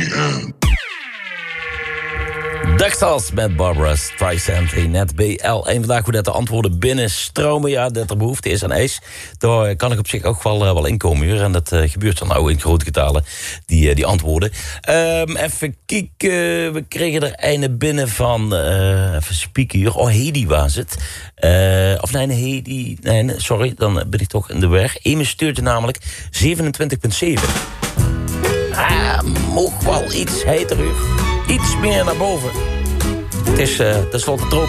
Dagstals met Barbara Streisand, net BL. En vandaag hoe dat de antwoorden binnenstromen. Ja, dat er behoefte is aan ijs. Daar kan ik op zich ook wel inkomen. Hier. En dat gebeurt dan nou in grote getalen, die antwoorden. Even kijken. We kregen er een binnen van... even spieken hier. Oh, Hedy was het. Of nee, Hedy... Nee, sorry, dan ben ik toch in de weg. Eme stuurde namelijk 27,7. Mocht wel iets heter. Iets meer naar boven. Het is tenslotte tropisch.